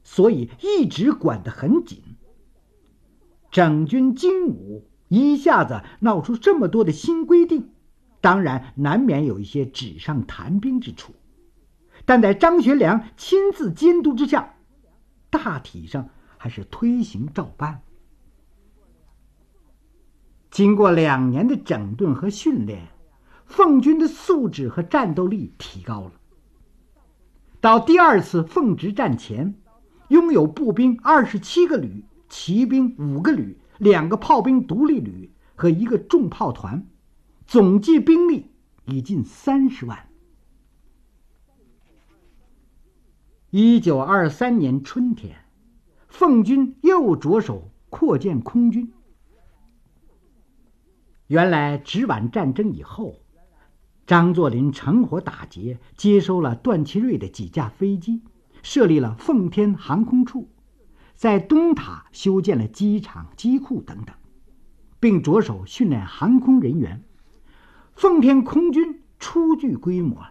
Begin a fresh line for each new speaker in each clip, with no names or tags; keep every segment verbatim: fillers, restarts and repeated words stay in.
所以一直管得很紧。整军精武，一下子闹出这么多的新规定，当然难免有一些纸上谈兵之处，但在张学良亲自监督之下，大体上还是推行照办。经过两年的整顿和训练，奉军的素质和战斗力提高了。到第二次奉直战前，拥有步兵二十七个旅，骑兵五个旅，两个炮兵独立旅和一个重炮团，总计兵力已近三十万。一九二三年春天，奉军又着手扩建空军。原来直皖战争以后，张作霖乘火打劫，接收了段祺瑞的几架飞机，设立了奉天航空处，在东塔修建了机场、机库等等，并着手训练航空人员。奉天空军初具规模。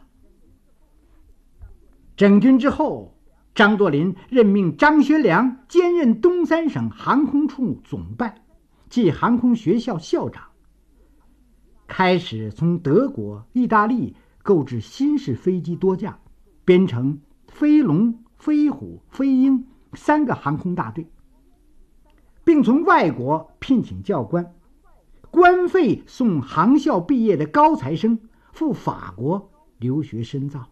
整军之后，张作霖任命张学良兼任东三省航空处总办，即航空学校校长，开始从德国、意大利购置新式飞机多架，编成飞龙、飞虎、飞鹰三个航空大队，并从外国聘请教官，官费送航校毕业的高材生赴法国留学深造。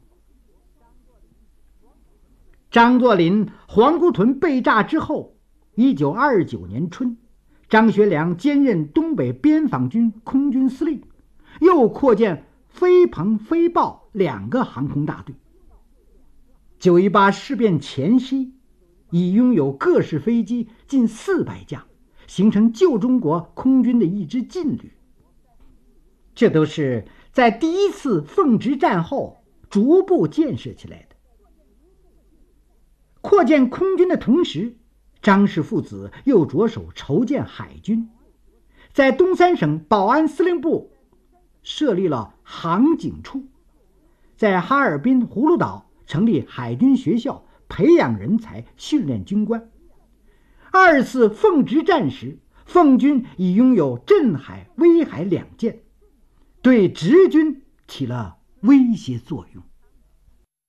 张作霖皇姑屯被炸之后，一九二九年春，张学良兼任东北边防军空军司令，又扩建飞鹏、飞豹两个航空大队。九一八事变前夕，已拥有各式飞机近四百架，形成旧中国空军的一支劲旅。这都是在第一次奉直战后逐步建设起来的。扩建空军的同时，张氏父子又着手筹建海军，在东三省保安司令部设立了航警处，在哈尔滨、葫芦岛成立海军学校，培养人才，训练军官。二次奉直战时，奉军已拥有镇海、威海两舰，对直军起了威胁作用。